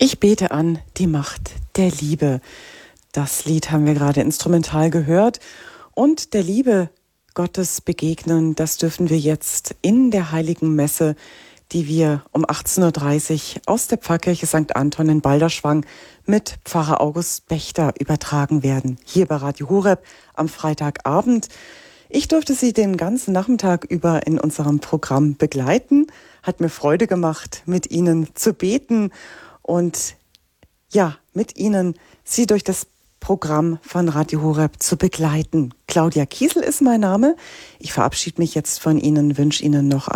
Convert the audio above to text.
Ich bete an die Macht der Liebe. Das Lied haben wir gerade instrumental gehört. Und der Liebe Gottes begegnen, das dürfen wir jetzt in der Heiligen Messe, die wir um 18.30 Uhr aus der Pfarrkirche St. Anton in Balderschwang mit Pfarrer August Bechter übertragen werden. Hier bei Radio Horeb am Freitagabend. Ich durfte Sie den ganzen Nachmittag über in unserem Programm begleiten. Hat mir Freude gemacht, mit Ihnen zu beten und ja, mit Ihnen Sie durch das Programm von Radio Horeb zu begleiten. Claudia Kiesel ist mein Name. Ich verabschiede mich jetzt von Ihnen, wünsche Ihnen noch